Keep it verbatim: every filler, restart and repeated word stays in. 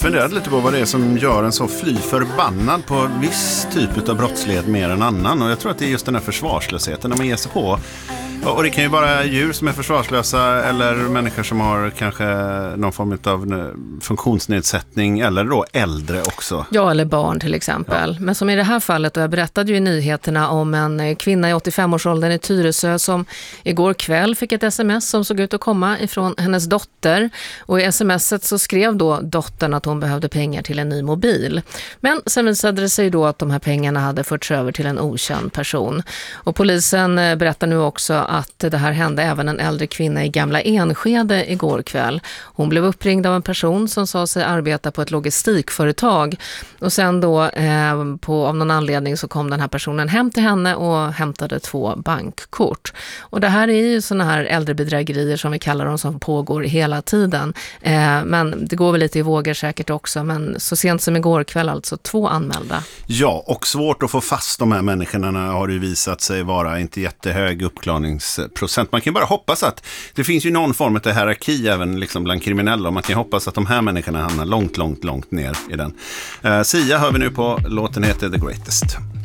funderade lite på vad det är som gör en så fly förbannad på viss typ av brottslighet mer än annan. Och jag tror att det är just den här försvarslösheten när man ger sig på. Och det kan ju vara djur som är försvarslösa eller människor som har kanske någon form av funktionsnedsättning eller då äldre också. Ja, eller barn till exempel. Ja. Men som i det här fallet, och jag berättade ju i nyheterna om en kvinna i åttiofem-årsåldern i Tyresö som igår kväll fick ett sms som såg ut att komma ifrån hennes dotter. Och i smset så skrev då dottern att hon behövde pengar till en ny mobil. Men sen visade det sig då att de här pengarna hade förts över till en okänd person. Och polisen berättar nu också att det här hände även en äldre kvinna i Gamla Enskede igår kväll. Hon blev uppringd av en person som sa sig arbeta på ett logistikföretag. Och sen då eh, på, av någon anledning så kom den här personen hem till henne och hämtade två bankkort. Och det här är ju såna här äldrebedrägerier som vi kallar dem som pågår hela tiden. Eh, men det går väl lite i vågor säkert också. Men så sent som igår kväll alltså två anmälda. Ja, och svårt att få fast de här människorna har ju visat sig vara inte jättehög uppklarningsprocent. Man kan bara hoppas att det finns ju någon form av hierarki även liksom bland kriminella och man kan hoppas att de här människorna hamnar långt, långt, långt ner i den. Uh, Sia hör vi nu på, låten heter The Greatest.